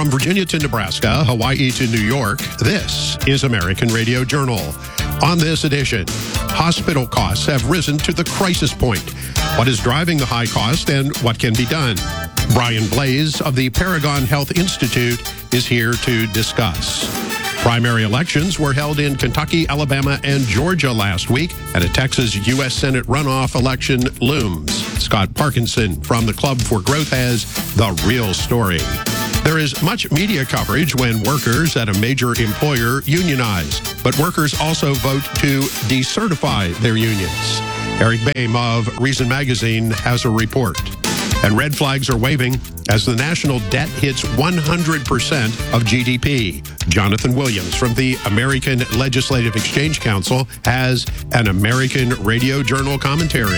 From Virginia to Nebraska, Hawaii to New York, this is American Radio Journal. On this edition, hospital costs have risen to the crisis point. What is driving the high cost and what can be done? Brian Blais of the Paragon Health Institute is here to discuss. Primary elections were held in Kentucky, Alabama, and Georgia last week, and a Texas U.S. Senate runoff election looms. Scott Parkinson from the Club for Growth has the real story. There is much media coverage when workers at a major employer unionize, but workers also vote to decertify their unions. Eric Boehm of Reason Magazine has a report. And red flags are waving as the national debt hits 100% of GDP. Jonathan Williams from the American Legislative Exchange Council has an American Radio Journal commentary.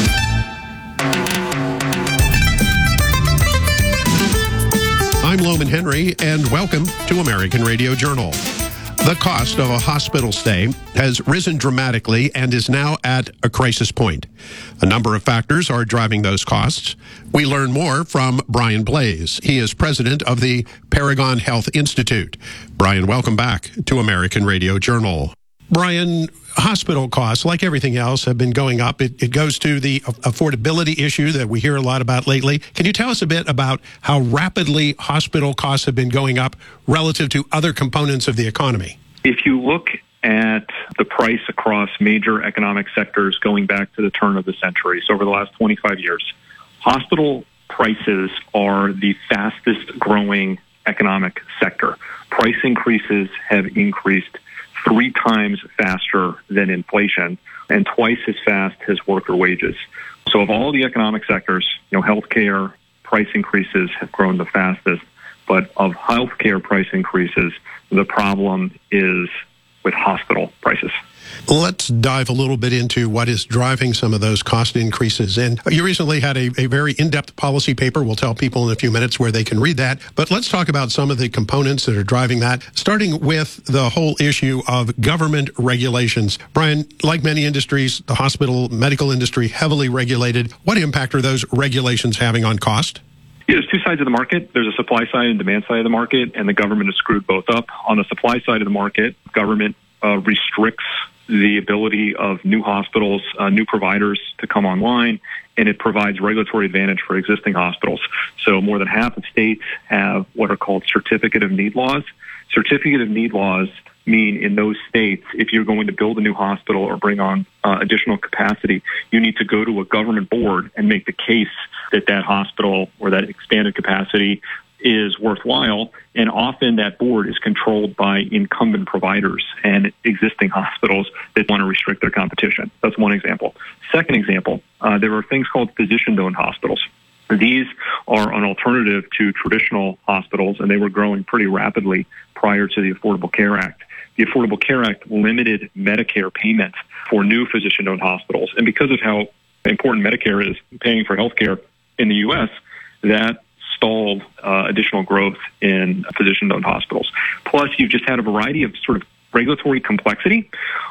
I'm Loman Henry, and welcome to American Radio Journal. The cost of a hospital stay has risen dramatically and is now at a crisis point. A number of factors are driving those costs. We learn more from Brian Blais. He is president of the Paragon Health Institute. Brian, welcome back to American Radio Journal. Brian, hospital costs, like everything else, have been going up. It goes to the affordability issue that we hear a lot about lately. Can you tell us a bit about how rapidly hospital costs have been going up relative to other components of the economy? If you look at the price across major economic sectors going back to the turn of the century, so over the last 25 years, hospital prices are the fastest growing economic sector. Price increases have increased 3 times faster than inflation and twice as fast as worker wages. So of all the economic sectors, healthcare price increases have grown the fastest, but of healthcare price increases, the problem is with hospital prices. Let's dive a little bit into what is driving some of those cost increases. And you recently had a very in-depth policy paper. We'll tell people in a few minutes where they can read that. But let's talk about some of the components that are driving that, starting with the whole issue of government regulations. Brian, like many industries, the hospital, medical industry, heavily regulated. What impact are those regulations having on cost? Yeah, there's 2 sides of the market. There's a supply side and demand side of the market, and the government has screwed both up. On the supply side of the market, government restricts the ability of new hospitals, new providers to come online, and it provides regulatory advantage for existing hospitals. So more than half of states have what are called certificate of need laws. Certificate of need laws mean in those states, if you're going to build a new hospital or bring on additional capacity, you need to go to a government board and make the case that that hospital or that expanded capacity is worthwhile, and often that board is controlled by incumbent providers and existing hospitals that want to restrict their competition. That's one example. Second example, there are things called physician-owned hospitals. These are an alternative to traditional hospitals, and they were growing pretty rapidly prior to the Affordable Care Act. The Affordable Care Act limited Medicare payments for new physician-owned hospitals, and because of how important Medicare is paying for health care in the U.S., that stalled additional growth in physician-owned hospitals. Plus, you've just had a variety of sort of regulatory complexity,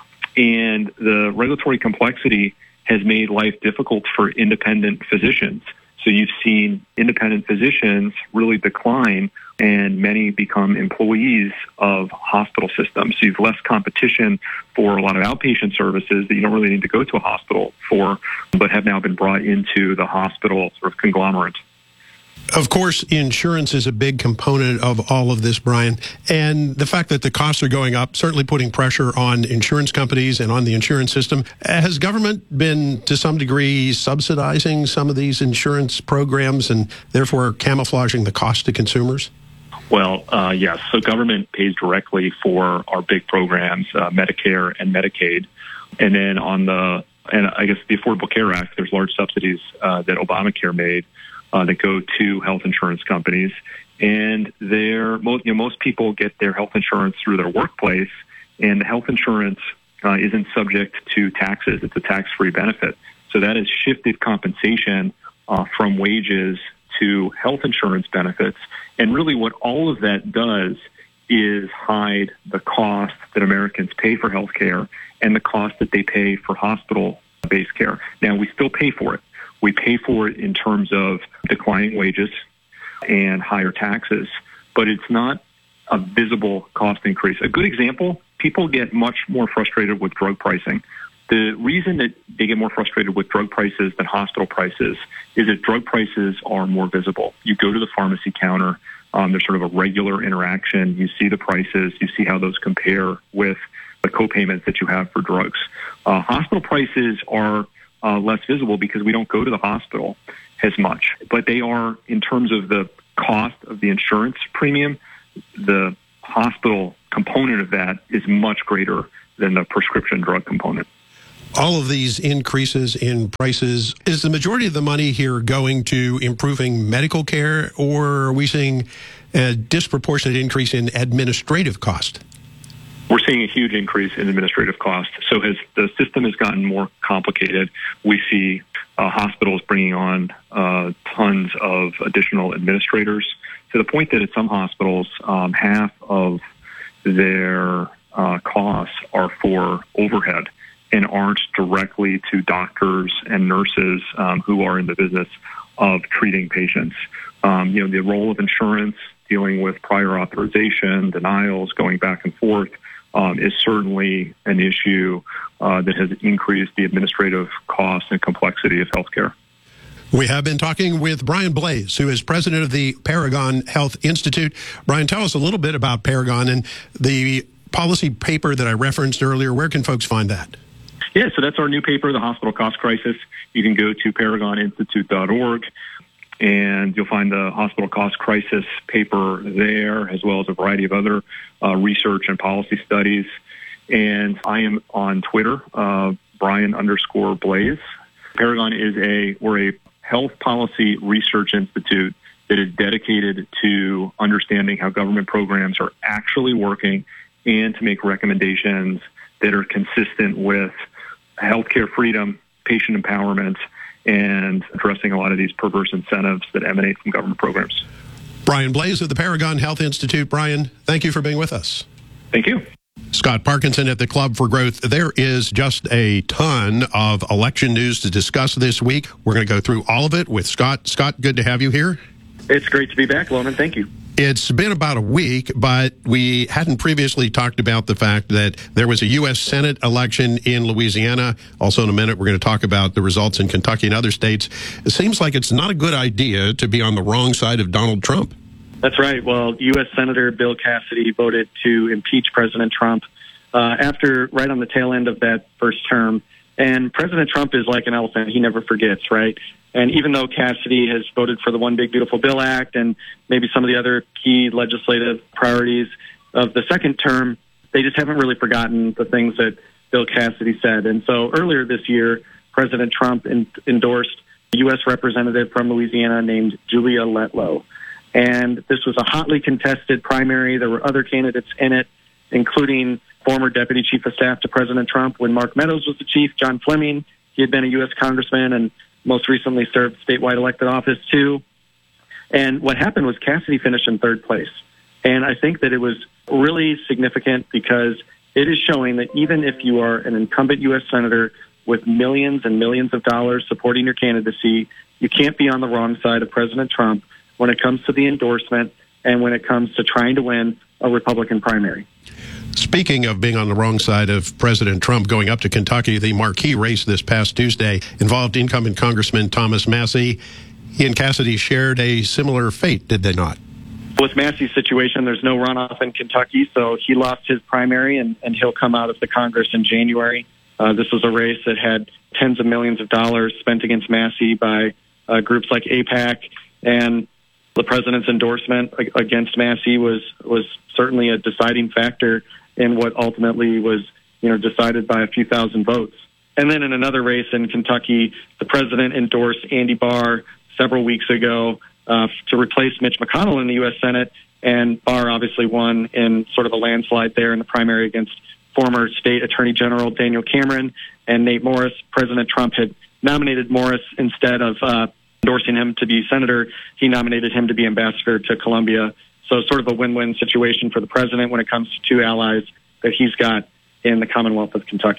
and the regulatory complexity has made life difficult for independent physicians. So you've seen independent physicians really decline, and many become employees of hospital systems. So you've less competition for a lot of outpatient services that you don't really need to go to a hospital for, but have now been brought into the hospital sort of conglomerate. Of course, insurance is a big component of all of this, Brian. And the fact that the costs are going up, certainly putting pressure on insurance companies and on the insurance system. Has government been, to some degree, subsidizing some of these insurance programs and therefore camouflaging the cost to consumers? Well, yes. So government pays directly for our big programs, Medicare and Medicaid. And then and I guess the Affordable Care Act, there's large subsidies that Obamacare made that go to health insurance companies, and most people get their health insurance through their workplace, and the health insurance isn't subject to taxes. It's a tax-free benefit. So that has shifted compensation from wages to health insurance benefits, and really what all of that does is hide the cost that Americans pay for health care and the cost that they pay for hospital-based care. Now, we still pay for it. We pay for it in terms of declining wages and higher taxes, but it's not a visible cost increase. A good example, people get much more frustrated with drug pricing. The reason that they get more frustrated with drug prices than hospital prices is that drug prices are more visible. You go to the pharmacy counter, there's sort of a regular interaction. You see the prices, you see how those compare with the co-payments that you have for drugs. Hospital prices are less visible because we don't go to the hospital as much, but they are, in terms of the cost of the insurance premium, the hospital component of that is much greater than the prescription drug component. All of these increases in prices, is the majority of the money here going to improving medical care, or are we seeing a disproportionate increase in administrative cost? We're seeing a huge increase in administrative cost. So as the system has gotten more complicated, we see hospitals bringing on tons of additional administrators, to the point that at some hospitals, half of their costs are for overhead and aren't directly to doctors and nurses who are in the business of treating patients. The role of insurance, dealing with prior authorization, denials, going back and forth, is certainly an issue that has increased the administrative cost and complexity of healthcare. We have been talking with Brian Blase, who is president of the Paragon Health Institute. Brian, tell us a little bit about Paragon and the policy paper that I referenced earlier. Where can folks find that? Yeah, so that's our new paper, The Hospital Cost Crisis. You can go to paragoninstitute.org, and you'll find the Hospital Cost Crisis paper there, as well as a variety of other research and policy studies. And I am on Twitter, Brian_Blase. Paragon we're a health policy research institute that is dedicated to understanding how government programs are actually working and to make recommendations that are consistent with healthcare freedom, patient empowerment, and addressing a lot of these perverse incentives that emanate from government programs. Brian Blase of the Paragon Health Institute. Brian, thank you for being with us. Thank you. Scott Parkinson at the Club for Growth. There is just a ton of election news to discuss this week. We're going to go through all of it with Scott. Scott, good to have you here. It's great to be back, Loman. Thank you. It's been about a week, but we hadn't previously talked about the fact that there was a U.S. Senate election in Louisiana. Also, in a minute, we're going to talk about the results in Kentucky and other states. It seems like it's not a good idea to be on the wrong side of Donald Trump. That's right. Well, U.S. Senator Bill Cassidy voted to impeach President Trump right on the tail end of that first term. And President Trump is like an elephant. He never forgets, right? And even though Cassidy has voted for the One Big Beautiful Bill Act and maybe some of the other key legislative priorities of the second term, they just haven't really forgotten the things that Bill Cassidy said. And so earlier this year, President Trump endorsed a U.S. representative from Louisiana named Julia Letlow. And this was a hotly contested primary. There were other candidates in it, including former Deputy Chief of Staff to President Trump when Mark Meadows was the chief, John Fleming. He had been a U.S. congressman and most recently served statewide elected office, too. And what happened was Cassidy finished in third place. And I think that it was really significant because it is showing that even if you are an incumbent U.S. senator with millions and millions of dollars supporting your candidacy, you can't be on the wrong side of President Trump when it comes to the endorsement and when it comes to trying to win a Republican primary. Speaking of being on the wrong side of President Trump, going up to Kentucky, the marquee race this past Tuesday involved incumbent Congressman Thomas Massie. He and Cassidy shared a similar fate, did they not? With Massie's situation, there's no runoff in Kentucky, so he lost his primary, and he'll come out of the Congress in January. This was a race that had tens of millions of dollars spent against Massie by groups like AIPAC, and the president's endorsement against Massie was certainly a deciding factor in what ultimately was, decided by a few thousand votes. And then in another race in Kentucky, the president endorsed Andy Barr several weeks ago to replace Mitch McConnell in the U.S. Senate, and Barr obviously won in sort of a landslide there in the primary against former state attorney general Daniel Cameron and Nate Morris. President Trump had nominated Morris instead of endorsing him to be senator. He nominated him to be ambassador to Colombia. So sort of a win-win situation for the president when it comes to two allies that he's got in the Commonwealth of Kentucky.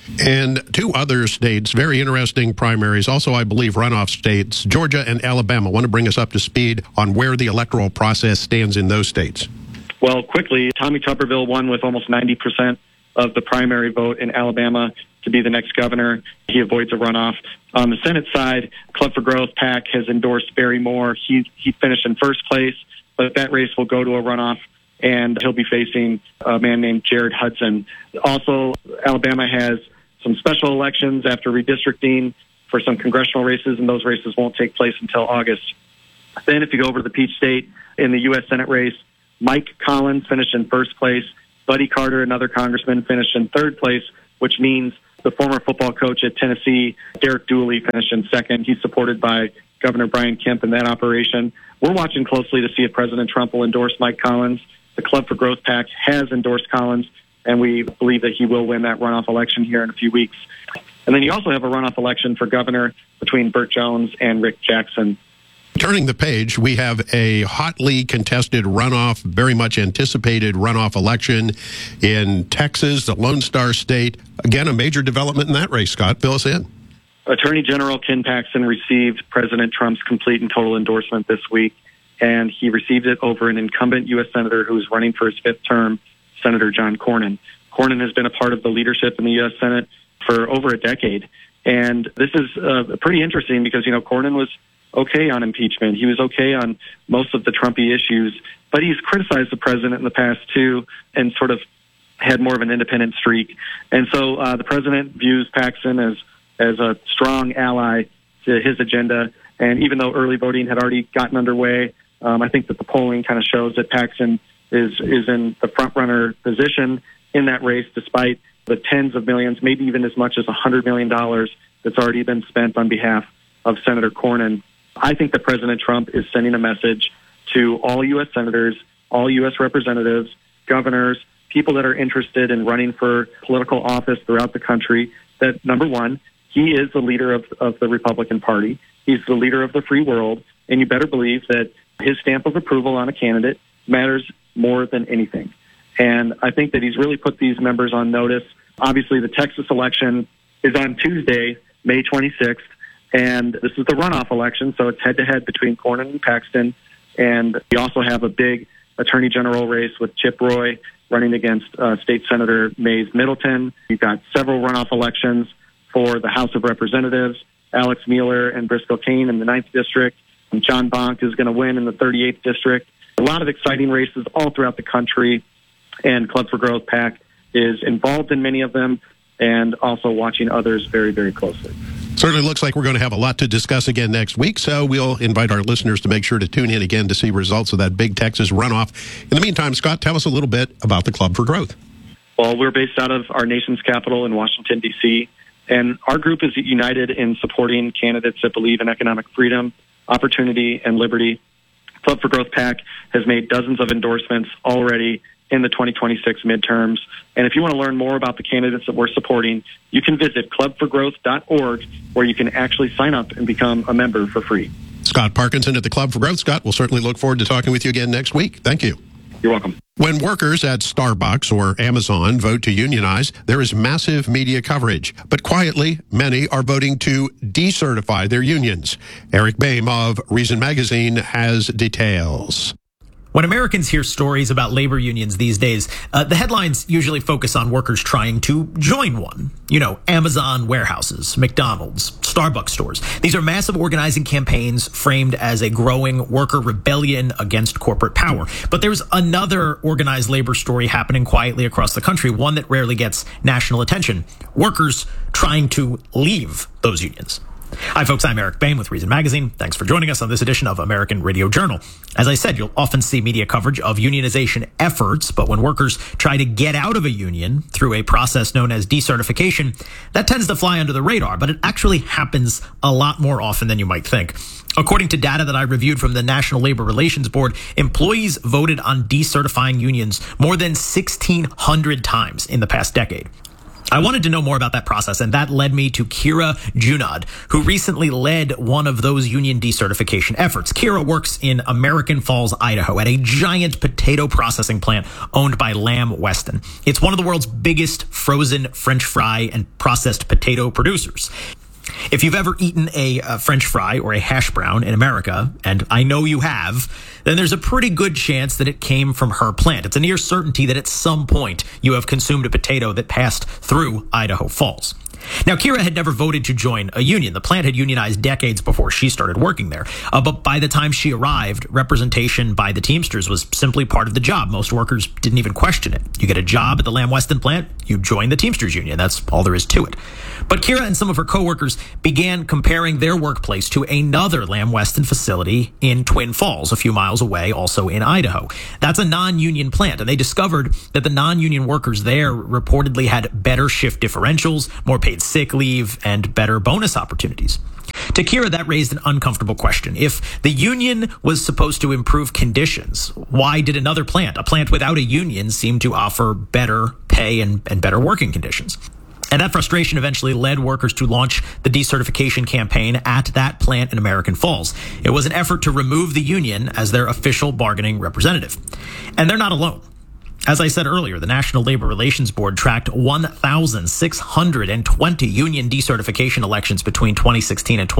And two other states, very interesting primaries, also, I believe, runoff states, Georgia and Alabama. I want to bring us up to speed on where the electoral process stands in those states. Well, quickly, Tommy Tuberville won with almost 90% of the primary vote in Alabama to be the next governor. He avoids a runoff. On the Senate side, Club for Growth PAC has endorsed Barry Moore. He finished in first place, but that race will go to a runoff, and he'll be facing a man named Jared Hudson. Also, Alabama has some special elections after redistricting for some congressional races, and those races won't take place until August. Then if you go over to the Peach State in the U.S. Senate race, Mike Collins finished in first place. Buddy Carter, another congressman, finished in third place, which means the former football coach at Tennessee, Derek Dooley, finished in second. He's supported by Governor Brian Kemp in that operation. We're watching closely to see if President Trump will endorse Mike Collins. The Club for Growth PAC has endorsed Collins, and we believe that he will win that runoff election here in a few weeks. And then you also have a runoff election for governor between Burt Jones and Rick Jackson. Turning the page, we have a hotly contested runoff, very much anticipated runoff election in Texas, the Lone Star State. Again, a major development in that race. Scott, fill us in. Attorney General Ken Paxton received President Trump's complete and total endorsement this week, and he received it over an incumbent U.S. Senator who is running for his fifth term, Senator John Cornyn. Cornyn has been a part of the leadership in the U.S. Senate for over a decade, and this is pretty interesting because, Cornyn was okay on impeachment. He was okay on most of the Trumpy issues, but he's criticized the president in the past too and sort of had more of an independent streak. And so the president views Paxton as a strong ally to his agenda. And even though early voting had already gotten underway, I think that the polling kind of shows that Paxton is in the front runner position in that race, despite the tens of millions, maybe even as much as $100 million that's already been spent on behalf of Senator Cornyn. I think that President Trump is sending a message to all U.S. senators, all U.S. representatives, governors, people that are interested in running for political office throughout the country, that, number one, he is the leader of the Republican Party. He's the leader of the free world, and you better believe that his stamp of approval on a candidate matters more than anything. And I think that he's really put these members on notice. Obviously, the Texas election is on Tuesday, May 26th. And this is the runoff election, so it's head-to-head between Cornyn and Paxton. And we also have a big attorney general race with Chip Roy running against State Senator Mays Middleton. We've got several runoff elections for the House of Representatives, Alex Mueller and Briscoe Cain in the 9th District. And John Bonk is going to win in the 38th District. A lot of exciting races all throughout the country, and Club for Growth PAC is involved in many of them and also watching others very, very closely. Certainly looks like we're going to have a lot to discuss again next week, so we'll invite our listeners to make sure to tune in again to see results of that big Texas runoff. In the meantime, Scott, tell us a little bit about the Club for Growth. Well, we're based out of our nation's capital in Washington, D.C., and our group is united in supporting candidates that believe in economic freedom, opportunity, and liberty. Club for Growth PAC has made dozens of endorsements already in the 2026 midterms. And if you want to learn more about the candidates that we're supporting, you can visit clubforgrowth.org, where you can actually sign up and become a member for free. Scott Parkinson at the Club for Growth. Scott, we'll certainly look forward to talking with you again next week. Thank you. You're welcome. When workers at Starbucks or Amazon vote to unionize, there is massive media coverage. But quietly, many are voting to decertify their unions. Eric Boehm of Reason Magazine has details. When Americans hear stories about labor unions these days, the headlines usually focus on workers trying to join one. Amazon warehouses, McDonald's, Starbucks stores. These are massive organizing campaigns framed as a growing worker rebellion against corporate power. But there's another organized labor story happening quietly across the country, one that rarely gets national attention. Workers trying to leave those unions. Hi, folks. I'm Eric Boehm with Reason Magazine. Thanks for joining us on this edition of American Radio Journal. As I said, you'll often see media coverage of unionization efforts, but when workers try to get out of a union through a process known as decertification, that tends to fly under the radar, but it actually happens a lot more often than you might think. According to data that I reviewed from the National Labor Relations Board, employees voted on decertifying unions more than 1,600 times in the past decade. I wanted to know more about that process, and that led me to Kira Junod, who recently led one of those union decertification efforts. Kira works in American Falls, Idaho, at a giant potato processing plant owned by Lamb Weston. It's one of the world's biggest frozen French fry and processed potato producers. If you've ever eaten a French fry or a hash brown in America, and I know you have, then there's a pretty good chance that it came from her plant. It's a near certainty that at some point you have consumed a potato that passed through Idaho Falls. Now, Kira had never voted to join a union. The plant had unionized decades before she started working there. But by the time she arrived, representation by the Teamsters was simply part of the job. Most workers didn't even question it. You get a job at the Lamb Weston plant, you join the Teamsters union. That's all there is to it. But Kira and some of her coworkers began comparing their workplace to another Lamb Weston facility in Twin Falls, a few miles away, also in Idaho. That's a non-union plant, and they discovered that the non-union workers there reportedly had better shift differentials, more paid sick leave, and better bonus opportunities. To Kira, that raised an uncomfortable question. If the union was supposed to improve conditions, why did another plant, a plant without a union, seem to offer better pay and better working conditions? And that frustration eventually led workers to launch the decertification campaign at that plant in American Falls. It was an effort to remove the union as their official bargaining representative. And they're not alone. As I said earlier, the National Labor Relations Board tracked 1,620 union decertification elections between 2016 and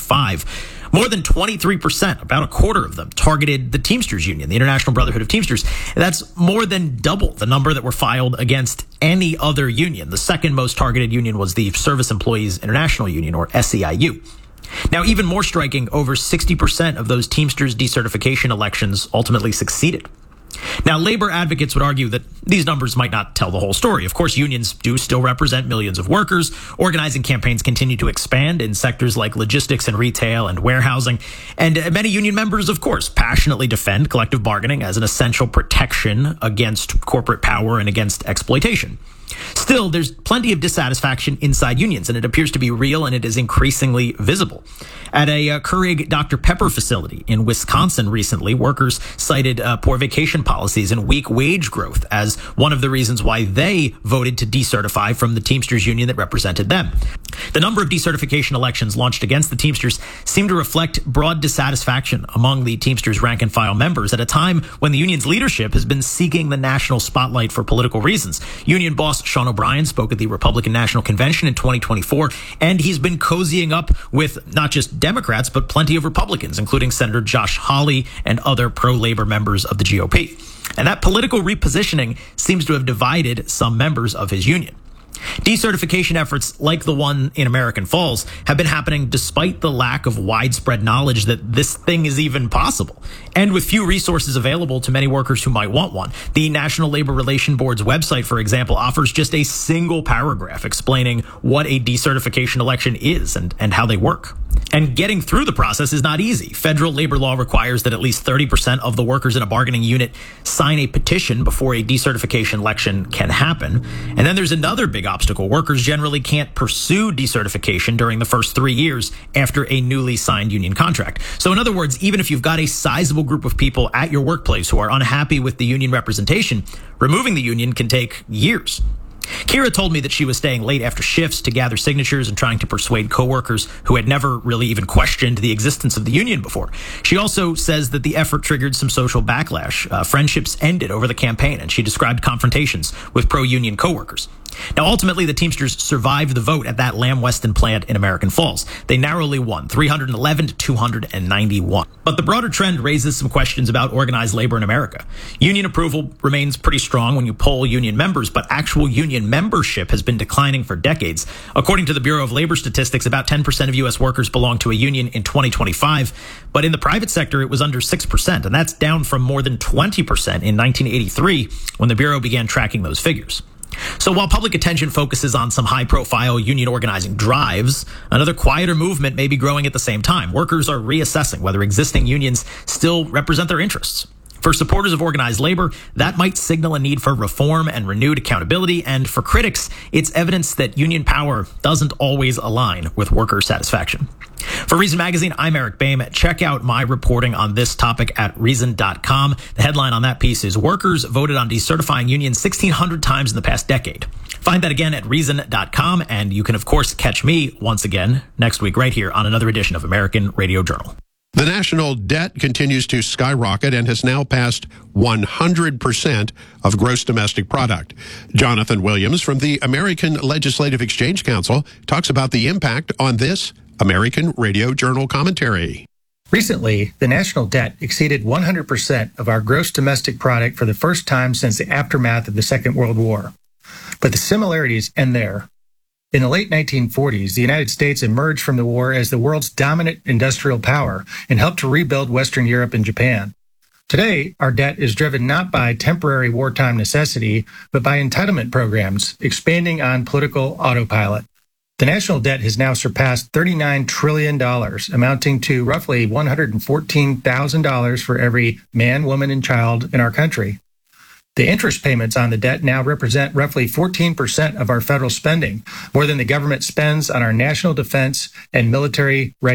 2025. More than 23%, about a quarter of them, targeted the Teamsters Union, the International Brotherhood of Teamsters. That's more than double the number that were filed against any other union. The second most targeted union was the Service Employees International Union, or SEIU. Now, even more striking, over 60% of those Teamsters decertification elections ultimately succeeded. Now, labor advocates would argue that these numbers might not tell the whole story. Of course, unions do still represent millions of workers. Organizing campaigns continue to expand in sectors like logistics and retail and warehousing. And many union members, of course, passionately defend collective bargaining as an essential protection against corporate power and against exploitation. Still, there's plenty of dissatisfaction inside unions, and it appears to be real, and it is increasingly visible. At a Keurig Dr. Pepper facility in Wisconsin recently, workers cited poor vacation policies and weak wage growth as one of the reasons why they voted to decertify from the Teamsters union that represented them. The number of decertification elections launched against the Teamsters seem to reflect broad dissatisfaction among the Teamsters rank-and-file members at a time when the union's leadership has been seeking the national spotlight for political reasons. Union boss Sean O'Brien spoke at the Republican National Convention in 2024, and he's been cozying up with not just Democrats, but plenty of Republicans, including Senator Josh Hawley and other pro-labor members of the GOP. And that political repositioning seems to have divided some members of his union. Decertification efforts like the one in American Falls have been happening despite the lack of widespread knowledge that this thing is even possible, and with few resources available to many workers who might want one. The National Labor Relations Board's website, for example, offers just a single paragraph explaining what a decertification election is and how they work. And getting through the process is not easy. Federal labor law requires that at least 30% of the workers in a bargaining unit sign a petition before a decertification election can happen. And then there's another big obstacle. Workers generally can't pursue decertification during the first 3 years after a newly signed union contract. So in other words, even if you've got a sizable group of people at your workplace who are unhappy with the union representation, removing the union can take years. Kira told me that she was staying late after shifts to gather signatures and trying to persuade coworkers who had never really even questioned the existence of the union before. She also says that the effort triggered some social backlash. Friendships ended over the campaign, and she described confrontations with pro-union coworkers. Now, ultimately, the Teamsters survived the vote at that Lamb Weston plant in American Falls. They narrowly won, 311 to 291. But the broader trend raises some questions about organized labor in America. Union approval remains pretty strong when you poll union members, but actual union membership has been declining for decades. According to the Bureau of Labor Statistics, about 10% of U.S. workers belong to a union in 2025. But in the private sector, it was under 6%, and that's down from more than 20% in 1983 when the Bureau began tracking those figures. So while public attention focuses on some high-profile union organizing drives, another quieter movement may be growing at the same time. Workers are reassessing whether existing unions still represent their interests. For supporters of organized labor, that might signal a need for reform and renewed accountability. And for critics, it's evidence that union power doesn't always align with worker satisfaction. For Reason Magazine, I'm Eric Boehm. Check out my reporting on this topic at Reason.com. The headline on that piece is Workers Voted on Decertifying Unions 1,600 times in the past decade. Find that again at Reason.com. And you can, of course, catch me once again next week right here on another edition of American Radio Journal. The national debt continues to skyrocket and has now passed 100% of gross domestic product. Jonathan Williams from the American Legislative Exchange Council talks about the impact on this American Radio Journal commentary. Recently, the national debt exceeded 100% of our gross domestic product for the first time since the aftermath of the Second World War. But the similarities end there. In the late 1940s, the United States emerged from the war as the world's dominant industrial power and helped to rebuild Western Europe and Japan. Today, our debt is driven not by temporary wartime necessity, but by entitlement programs expanding on political autopilot. The national debt has now surpassed $39 trillion, amounting to roughly $114,000 for every man, woman, and child in our country. The interest payments on the debt now represent roughly 14% of our federal spending, more than the government spends on our national defense and military readiness.